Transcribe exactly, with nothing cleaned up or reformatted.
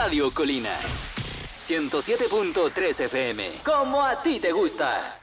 Radio Colina. ciento siete punto tres F M. Como a ti te gusta.